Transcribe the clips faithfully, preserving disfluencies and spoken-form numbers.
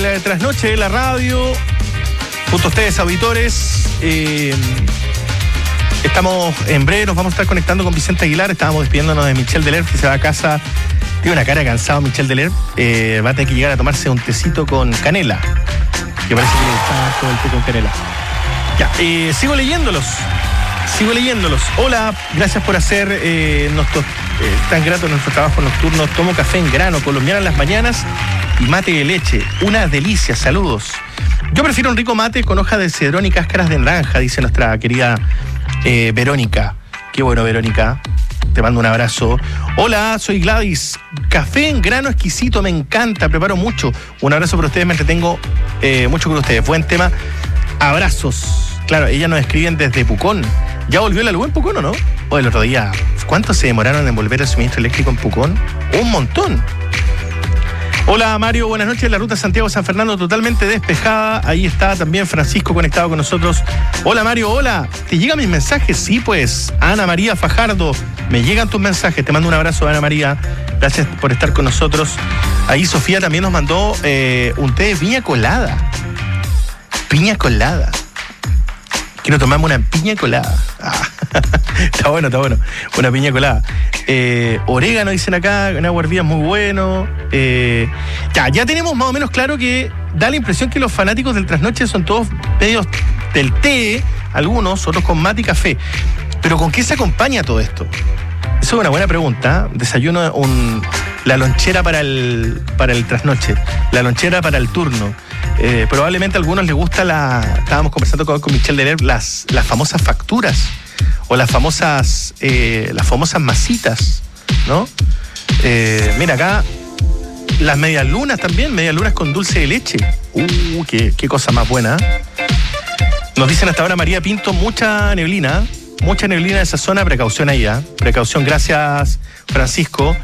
del Trasnoche de la radio, junto a ustedes, auditores. Eh, estamos en breve, nos vamos a estar conectando con Vicente Aguilar. Estábamos despidiéndonos de Michel Delerm, que se va a casa. Tiene una cara cansado Michel Delerm. Eh, va a tener que llegar a tomarse un tecito con canela, que parece que le gusta todo el té con canela. Ya, eh, sigo leyéndolos. Sigo leyéndolos. Hola, gracias por hacer eh, nuestro, eh, tan grato nuestro trabajo nocturno. Tomo café en grano, colombiano en las mañanas y mate de leche. Una delicia, saludos. Yo prefiero un rico mate con hoja de cedrón y cáscaras de naranja, dice nuestra querida eh, Verónica. Qué bueno, Verónica. Te mando un abrazo. Hola, soy Gladys. Café en grano exquisito, me encanta, preparo mucho. Un abrazo para ustedes, me entretengo eh, mucho con ustedes. Buen tema. Abrazos. Claro, ellas nos escriben desde Pucón. ¿Ya volvió la luz en Pucón o no? O el otro día, ¿cuánto se demoraron en volver el suministro eléctrico en Pucón? Un montón. Hola Mario, buenas noches. La ruta Santiago-San Fernando totalmente despejada. Ahí está también Francisco conectado con nosotros. Hola Mario, hola. ¿Te llegan mis mensajes? Sí, pues. Ana María Fajardo, me llegan tus mensajes. Te mando un abrazo, Ana María. Gracias por estar con nosotros. Ahí Sofía también nos mandó eh, un té de piña colada. Piña colada. Quiero tomarme una piña colada. Ah, está bueno, está bueno. Una piña colada. Eh, orégano, dicen acá, una agua hervida muy bueno. Eh, ya, ya tenemos más o menos claro que da la impresión que los fanáticos del Trasnoche son todos medios del té, algunos, otros con mate y café. Pero ¿con qué se acompaña todo esto? Eso es una buena pregunta. Desayuno, un, la lonchera para el, para el Trasnoche, la lonchera para el turno. Eh, probablemente a algunos les gusta la. Estábamos conversando con, con Michel Delerm, las, las famosas facturas o las famosas eh, las famosas masitas, ¿no? Eh, mira acá las medias lunas también, medias lunas con dulce de leche. Uh, qué, qué cosa más buena. Nos dicen hasta ahora María Pinto, mucha neblina, mucha neblina en esa zona, precaución ahí, ¿eh? Precaución, gracias Francisco.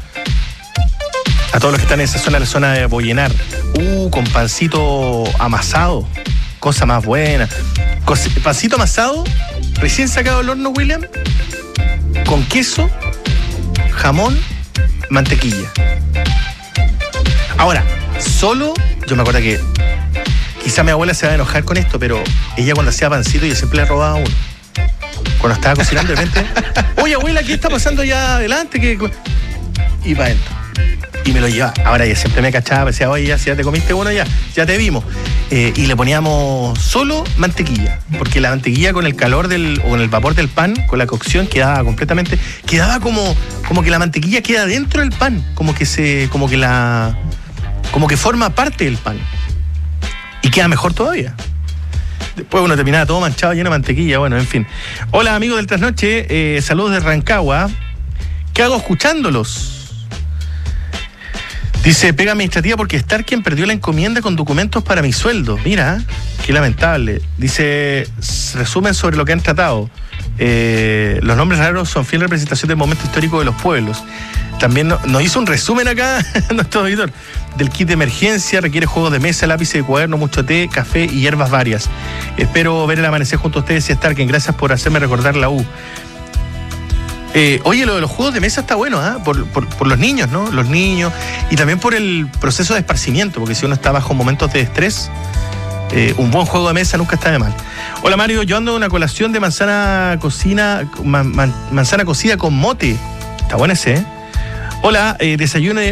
A todos los que están en esa zona, la zona de Boyenar. Uh, con pancito amasado. Cosa más buena. Cos- pancito amasado, recién sacado del horno, William. Con queso, jamón, mantequilla. Ahora, solo, yo me acuerdo que quizá mi abuela se va a enojar con esto, pero ella cuando hacía pancito yo siempre le robaba uno. Cuando estaba cocinando de repente, oye abuela, ¿qué está pasando allá adelante? ¿Qué? Y para adentro. Y me lo llevaba. Ahora ya siempre me cachaba, decía, oye, ya, si ya te comiste uno, ya, ya te vimos. Eh, y le poníamos solo mantequilla, porque la mantequilla con el calor del, o con el vapor del pan, con la cocción, quedaba completamente, quedaba como, como que la mantequilla queda dentro del pan, como que se, como que la, como que forma parte del pan. Y queda mejor todavía. Después uno terminaba todo manchado, lleno de mantequilla, bueno, en fin. Hola amigos del Trasnoche, eh, saludos de Rancagua. ¿Qué hago escuchándolos? Dice, pega administrativa porque Starken perdió la encomienda con documentos para mi sueldo. Mira, qué lamentable. Dice, resumen sobre lo que han tratado. Eh, los nombres raros son fiel representación del momento histórico de los pueblos. También nos no hizo un resumen acá nuestro auditor del kit de emergencia. Requiere juegos de mesa, lápices de cuaderno, mucho té, café y hierbas varias. Espero ver el amanecer junto a ustedes y Starken. Gracias por hacerme recordar la U. Eh, oye, lo de los juegos de mesa está bueno, ¿eh? por, por, por los niños, ¿no? Los niños y también por el proceso de esparcimiento, porque si uno está bajo momentos de estrés, eh, un buen juego de mesa nunca está de mal. Hola Mario, yo ando en una colación de manzana cocina, man, man, manzana cocida con mote. Está bueno ese, ¿eh? Hola, eh, desayuno